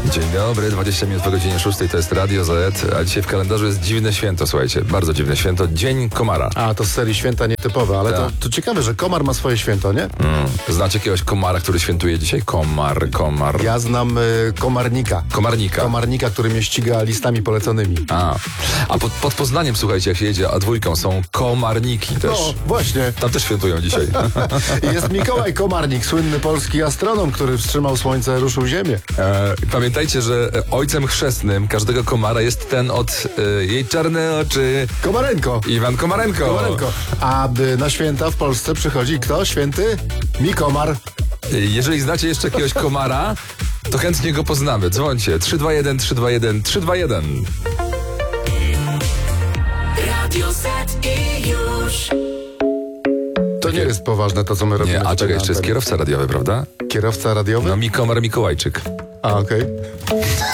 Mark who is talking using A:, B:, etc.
A: Dzień dobry, 20 minut po godzinie 6 to jest Radio Z, a dzisiaj w kalendarzu jest dziwne święto, słuchajcie, bardzo dziwne święto, Dzień Komara.
B: A, to z serii święta nietypowe, ale to ciekawe, że komar ma swoje święto, nie?
A: Znacie jakiegoś komara, który świętuje dzisiaj? Komar.
B: Ja znam komarnika.
A: Komarnika,
B: który mnie ściga listami poleconymi.
A: A pod Poznaniem, słuchajcie, jak się jedzie A2, są komarniki też.
B: No, właśnie.
A: Tam też świętują dzisiaj.
B: Jest Mikołaj Komarnik, słynny polski astronom, który wstrzymał słońce, ruszył ziemię.
A: Pamiętajcie, że ojcem chrzestnym każdego komara jest ten od jej czarne oczy.
B: Komarenko.
A: Iwan Komarenko.
B: A na święta w Polsce przychodzi kto? Święty? Mikomar.
A: Jeżeli znacie jeszcze jakiegoś komara, to chętnie go poznamy. Dzwońcie 321 321 321.
C: Radio Z i już.
B: To nie jest poważne to, co my robimy.
A: Nie, a
B: tutaj
A: czekaj,
B: na
A: jeszcze jest
B: antenie.
A: kierowca radiowy, prawda?
B: Kierowca radiowy?
A: No Mikomar Mikołajczyk.
B: A, okej.